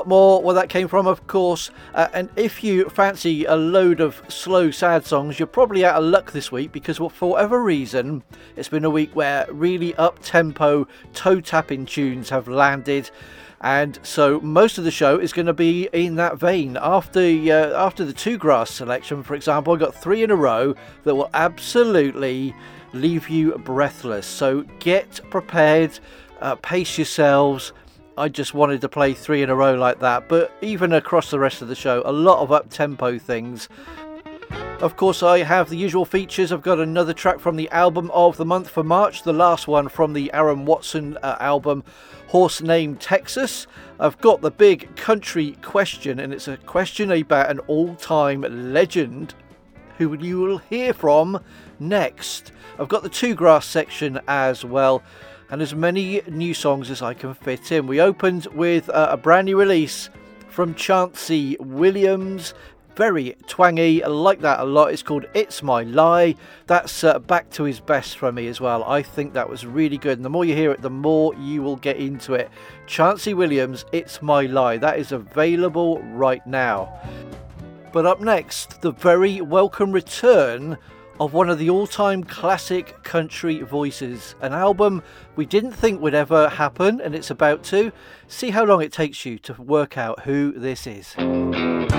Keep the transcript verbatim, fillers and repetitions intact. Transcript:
More where that came from, of course, uh, and if you fancy a load of slow sad songs, you're probably out of luck this week, because for whatever reason it's been a week where really up-tempo toe tapping tunes have landed, and so most of the show is going to be in that vein. After uh, after the Two Grass selection, for example, I got three in a row that will absolutely leave you breathless, so get prepared, uh, pace yourselves. I just wanted to play three in a row like that, but even across the rest of the show, a lot of up-tempo things. Of course, I have the usual features. I've got another track from the album of the month for March, the last one from the Aaron Watson uh, album, Horse Named Texas. I've got the big country question, and it's a question about an all-time legend who you will hear from next. I've got the Two Grass section as well, and as many new songs as I can fit in. We opened with uh, a brand new release from Chancey Williams. Very twangy, I like that a lot. It's called It's My Lie. That's uh, back to his best for me as well. I think that was really good, and the more you hear it, the more you will get into it. Chancey Williams, It's My Lie. That is available right now. But up next, the very welcome return of one of the all-time classic country voices. An album we didn't think would ever happen, and it's about to. See how long it takes you to work out who this is.